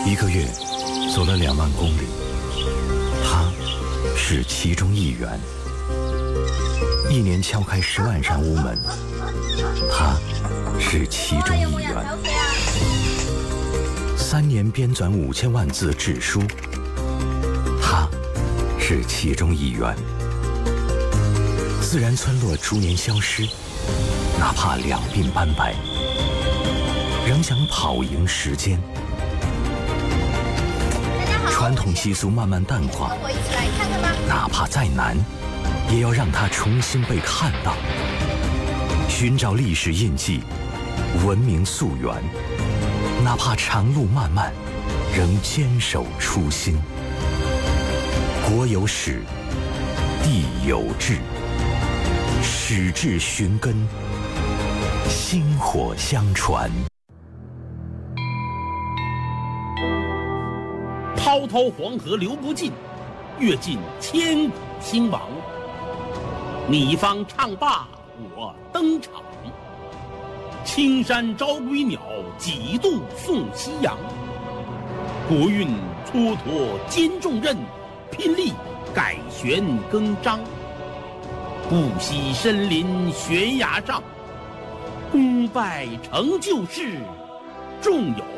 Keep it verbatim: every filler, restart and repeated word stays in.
一个月走了两万公里，他是其中一员；一年敲开十万扇屋门，他是其中一员；三年编纂五千万字志书，他是其中一员。自然村落逐年消失，哪怕两鬓斑白，仍想跑赢时间。传统习俗慢慢淡化， 跟我一起来看看吧。 哪怕再难，也要让它重新被看到。寻找历史印记，文明溯源，哪怕长路漫漫，仍坚守初心。国有史，地有志，史志寻根，薪火相传。 滔滔黄河流不尽，阅尽千古兴亡。你方唱罢我登场，青山招归鸟，几度送夕阳。国运蹉跎兼重任，拼力改弦更张。不惜身临悬崖上，功败成就事，纵有